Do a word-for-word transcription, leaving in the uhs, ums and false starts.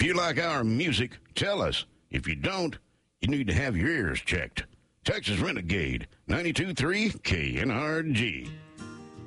you like our music, tell us. If you don't, you need to have your ears checked. Texas Renegade, ninety-two point three K N R G.